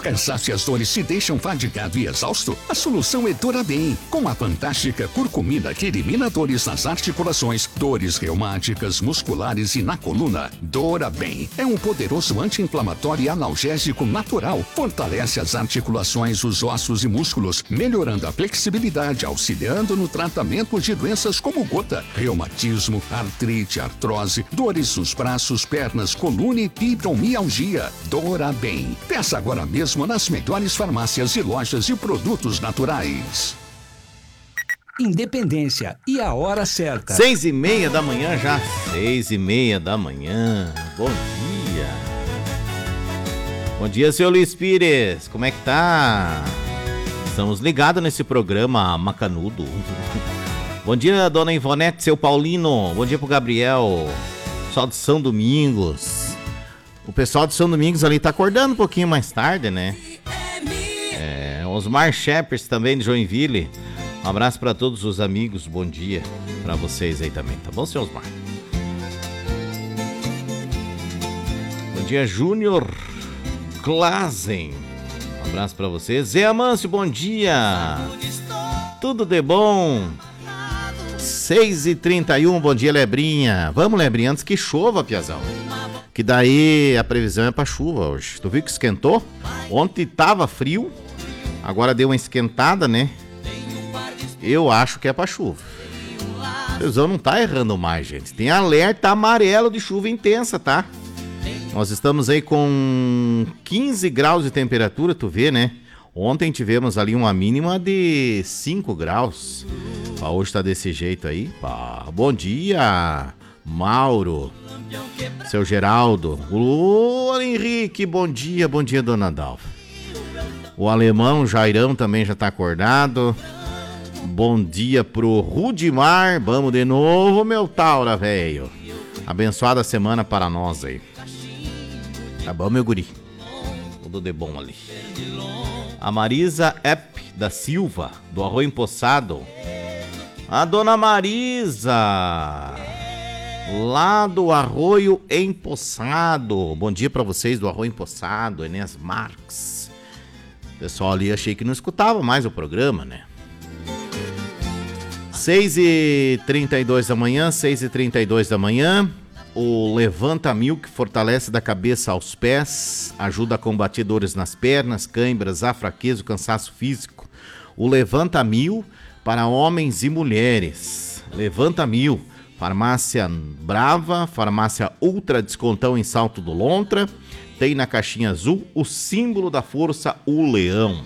cansaço e as dores te deixam fadigado e exausto? A solução é Dorabem, com a fantástica curcumina que elimina dores nas articulações, dores reumáticas, musculares e na coluna. Dorabem é um poderoso anti-inflamatório e analgésico natural. Fortalece as articulações, os ossos e músculos, melhorando a flexibilidade, auxiliando no tratamento de doenças como gota, reumatismo, artrite, artrose, dores nos braços, pernas, coluna e fibromialgia. Dorabem. Peça agora mesmo nas melhores farmácias e lojas de produtos naturais. Independência e a hora certa. 6:30 da manhã já. 6:30 da manhã. Bom dia. Bom dia, seu Luiz Pires. Como é que tá? Estamos ligados nesse programa macanudo. Bom dia, dona Ivonete, seu Paulino. Bom dia pro Gabriel. Pessoal de São Domingos. O pessoal de São Domingos ali tá acordando um pouquinho mais tarde, né? Osmar Shepers também de Joinville. Um abraço para todos os amigos. Bom dia para vocês aí também, tá bom, seu Osmar? Bom dia, Júnior Klazen. Um abraço para vocês. Zé Amâncio, bom dia. Tudo de bom? 6h31, bom dia, Lebrinha. Vamos, Lebrinha, antes que chova, piazão. Que daí a previsão é pra chuva hoje. Tu viu que esquentou? Ontem tava frio, agora deu uma esquentada, né? Eu acho que é pra chuva. A previsão não tá errando mais, gente. Tem alerta amarelo de chuva intensa, tá? Nós estamos aí com 15 graus de temperatura, tu vê, né? Ontem tivemos ali uma mínima de 5 graus. Hoje tá desse jeito aí. Bom dia, Mauro. Seu Geraldo. O Henrique, bom dia, dona Dalva. O alemão Jairão também já tá acordado. Bom dia pro Rudimar. Vamos de novo, meu Taura, velho. Abençoada semana para nós aí. Tá bom, meu guri? Tudo de bom ali. A Marisa Epp da Silva, do Arroio Empoçado. A dona Marisa, lá do Arroio Empoçado. Bom dia pra vocês do Arroio Empoçado, Enéas Marques. Pessoal ali, achei que não escutava mais o programa, né? 6h32 da manhã, 6h32 da manhã. O Levanta Mil, que fortalece da cabeça aos pés, ajuda a combater dores nas pernas, câimbras, a fraqueza, o cansaço físico. O Levanta Mil para homens e mulheres. Levanta Mil, farmácia Brava, farmácia Ultra Descontão em Salto do Lontra. Tem na caixinha azul o símbolo da força, o leão.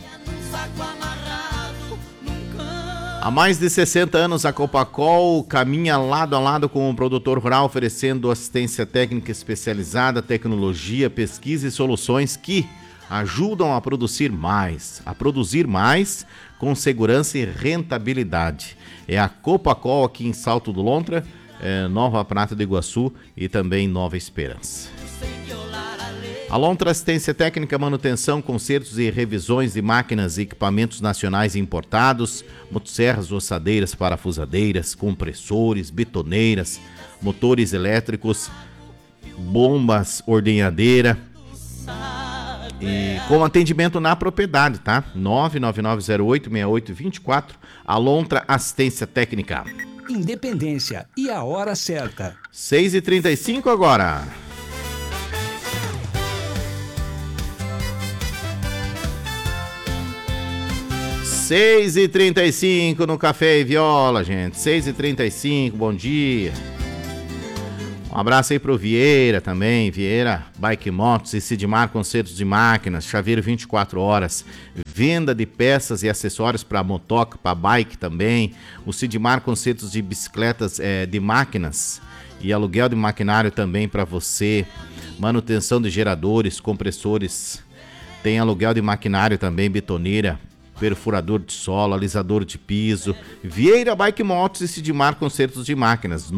Há mais de 60 anos, a Copacol caminha lado a lado com o produtor rural, oferecendo assistência técnica especializada, tecnologia, pesquisa e soluções que ajudam a produzir mais com segurança e rentabilidade. É a Copacol aqui em Salto do Lontra, Nova Prata do Iguaçu e também Nova Esperança. A Lontra Assistência Técnica, manutenção, consertos e revisões de máquinas e equipamentos nacionais e importados, motosserras, ossadeiras, parafusadeiras, compressores, betoneiras, motores elétricos, bombas, ordenhadeira e com atendimento na propriedade, tá? 999086824, a Lontra Assistência Técnica. Independência e a hora certa. 6h35 agora. 6h35 no Café e Viola, gente. 6h35, bom dia. Um abraço aí pro Vieira também. Vieira Bike Motos e Sidmar Concertos de Máquinas. Chaveiro 24 horas. Venda de peças e acessórios para motoca, para bike também. O Sidmar Concertos de Bicicletas de Máquinas. E aluguel de maquinário também para você. Manutenção de geradores, compressores. Tem aluguel de maquinário também, betoneira, perfurador de solo, alisador de piso. Vieira Bike Motos e Sidmar Concertos de Máquinas.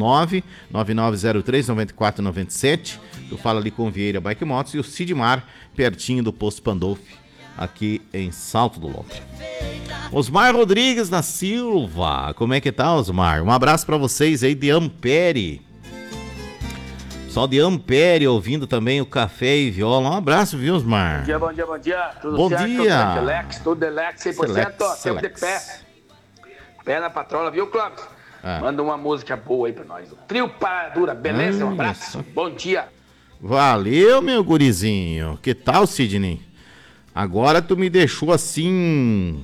99903-9497. Tu fala ali com Vieira Bike Motos e o Sidmar, pertinho do Posto Pandolfi, aqui em Salto do Lontra. Osmar Rodrigues da Silva. Como é que tá, Osmar? Um abraço pra vocês aí de Ampere. Pessoal de Ampere ouvindo também o Café e Viola. Um abraço, viu, Osmar? Bom dia. Tudo Bom certo? dia. Tudo Delex, 100%, ó, sempre de pé. Pé na patrola, viu, Clóvis? Manda uma música boa aí pra nós. O Trio Paradura, beleza? Um abraço. Bom dia. Valeu, meu gurizinho. Que tal, Sidney? Agora tu me deixou assim...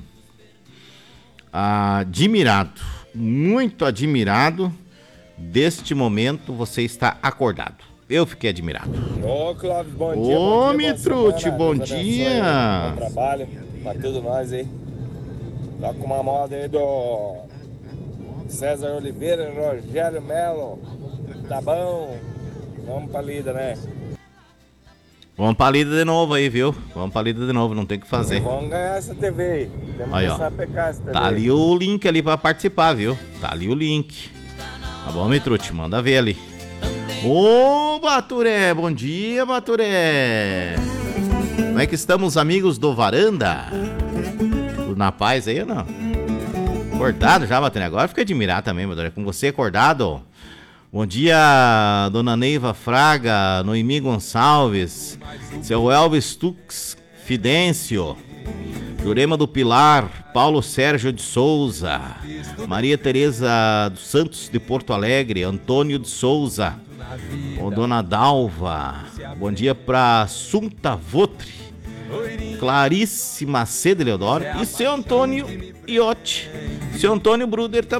admirado. Muito admirado. Deste momento você está acordado. Eu fiquei admirado. Ô, Clóvis, bom dia. Ô, Mitrute, bom Deus abençoe, dia. Bom trabalho pra todos nós aí. Tá com uma moda aí do César Oliveira, Rogério Melo. Tá bom. Vamos pra lida, né? Vamos pra lida de novo aí, viu? Vamos pra lida de novo, não tem o que fazer. Vamos ganhar essa TV aí. Temos Aí, que ó. começar a pecar essa TV. Tá ali o link ali pra participar, viu? Tá ali o link. Tá bom, Mitrute? Manda ver ali. Ô, Baturé! Bom dia, Baturé! Como é que estamos, amigos do Varanda? Tudo na paz aí ou não? Acordado já, Baturé? Agora fica admirado também, Baturé. Com você acordado. Bom dia, Dona Neiva Fraga, Noemi Gonçalves, seu Elvis Tux Fidêncio, Jurema do Pilar, Paulo Sérgio de Souza, Maria Tereza dos Santos de Porto Alegre, Antônio de Souza, Dona Dalva, bom dia pra Sunta Votri, Clarice Macedo Leodoro e seu Antônio Iotti, seu Antônio Bruder também.